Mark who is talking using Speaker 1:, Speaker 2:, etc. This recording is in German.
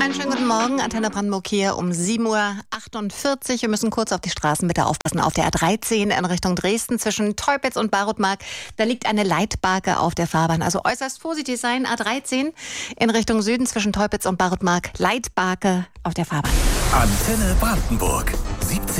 Speaker 1: Einen schönen guten Morgen, Antenne Brandenburg hier um 7:48 Uhr. Wir müssen kurz auf die Straßen bitte aufpassen. Auf der A13 in Richtung Dresden zwischen Teupitz und Barutmark, da liegt eine Leitbarke auf der Fahrbahn. Also äußerst vorsichtig sein. A13 in Richtung Süden zwischen Teupitz und Barutmark, Leitbarke auf der Fahrbahn.
Speaker 2: Antenne Brandenburg, 17